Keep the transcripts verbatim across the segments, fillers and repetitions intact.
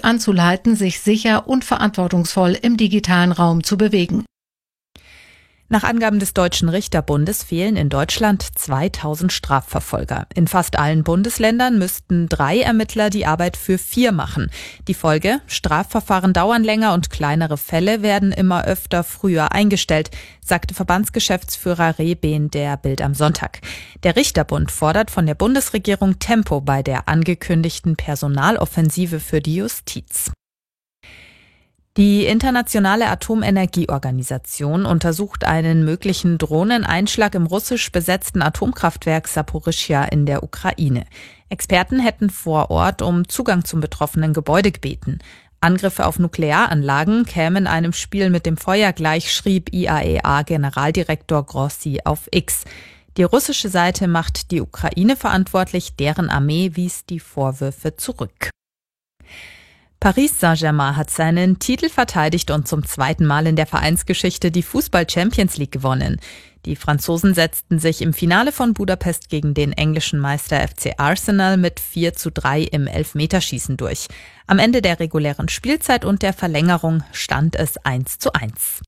anzuleiten, sich sicher und verantwortungsvoll im digitalen Raum zu bewegen. Nach Angaben des Deutschen Richterbundes fehlen in Deutschland zweitausend Strafverfolger. In fast allen Bundesländern müssten drei Ermittler die Arbeit für vier machen. Die Folge: Strafverfahren dauern länger und kleinere Fälle werden immer öfter früher eingestellt, sagte Verbandsgeschäftsführer Rehbehn der Bild am Sonntag. Der Richterbund fordert von der Bundesregierung Tempo bei der angekündigten Personaloffensive für die Justiz. Die Internationale Atomenergieorganisation untersucht einen möglichen Drohneneinschlag im russisch besetzten Atomkraftwerk Saporischschja in der Ukraine. Experten hätten vor Ort um Zugang zum betroffenen Gebäude gebeten. Angriffe auf Nuklearanlagen kämen einem Spiel mit dem Feuer gleich, schrieb I A E A-Generaldirektor Grossi auf X. Die russische Seite macht die Ukraine verantwortlich, deren Armee wies die Vorwürfe zurück. Paris Saint-Germain hat seinen Titel verteidigt und zum zweiten Mal in der Vereinsgeschichte die Fußball-Champions League gewonnen. Die Franzosen setzten sich im Finale von Budapest gegen den englischen Meister F C Arsenal mit vier zu drei im Elfmeterschießen durch. Am Ende der regulären Spielzeit und der Verlängerung stand es eins zu eins.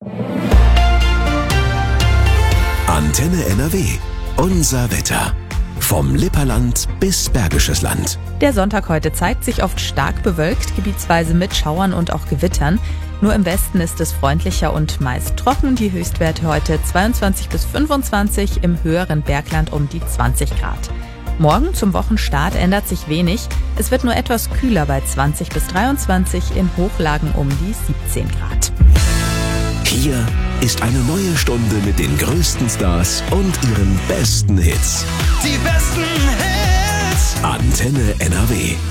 Antenne N R W. Unser Wetter. Vom Lipperland bis Bergisches Land. Der Sonntag heute zeigt sich oft stark bewölkt, gebietsweise mit Schauern und auch Gewittern. Nur im Westen ist es freundlicher und meist trocken. Die Höchstwerte heute zweiundzwanzig bis fünfundzwanzig, im höheren Bergland um die zwanzig Grad. Morgen zum Wochenstart ändert sich wenig. Es wird nur etwas kühler bei zwanzig bis dreiundzwanzig, in Hochlagen um die siebzehn Grad. Hier ist eine neue Stunde mit den größten Stars und ihren besten Hits. Die besten Hits. Antenne N R W.